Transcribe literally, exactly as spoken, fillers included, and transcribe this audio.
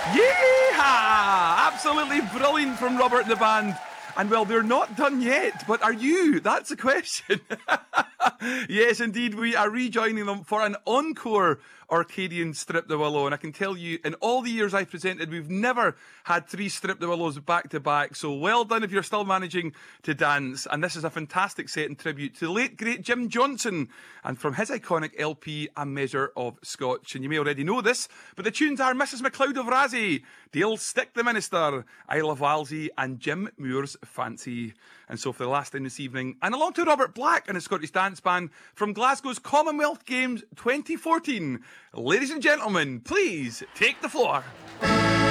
Yeah! Absolutely brilliant from Robert and the band. And well, they're not done yet, but are you? That's the question. Yes, indeed, we are rejoining them for an encore Arcadian Strip the Willow. And I can tell you, in all the years I've presented, we've never had three Strip the Willows back to back. So well done if you're still managing to dance. And this is a fantastic set in tribute to the late, great Jim Johnson. And from his iconic L P, A Measure of Scotch. And you may already know this, but the tunes are Missus MacLeod of Razzie, Dale Stick the Minister, Isle of Walsey, and Jim Moore's Fancy. And so for the last time this evening, and along to Robert Black and his Scottish Dance Band from Glasgow's Commonwealth Games twenty fourteen. Ladies and gentlemen, please take the floor.